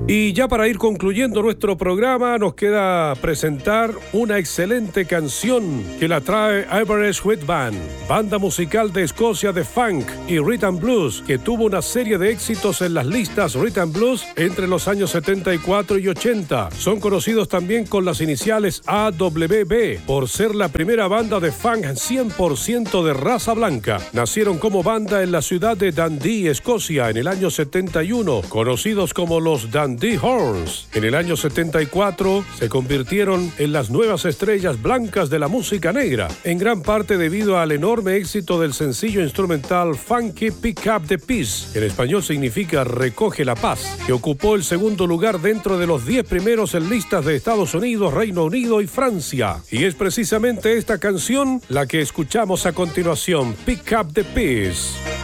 Y ya para ir concluyendo nuestro programa, nos queda presentar una excelente canción que la trae Everest Wheat Band, banda musical de Escocia de funk y rhythm blues, que tuvo una serie de éxitos en las listas rhythm blues entre los años 74 y 80. Son conocidos también con las iniciales AWB, por ser la primera banda de funk 100% de raza blanca. Nacieron como banda en la ciudad de Dundee, Escocia, en el año 71, conocidos como los Dundee Horns. En el año 74 se convirtieron en las nuevas estrellas blancas de la música negra, en gran parte debido al enorme éxito del sencillo instrumental Funky Pick Up the Peace, en español significa Recoge la Paz, que ocupó el segundo lugar dentro de los 10 primeros en listas de Estados Unidos, Reino Unido y Francia. Y es precisamente esta canción la que escuchamos a continuación, Pick Up the Peace.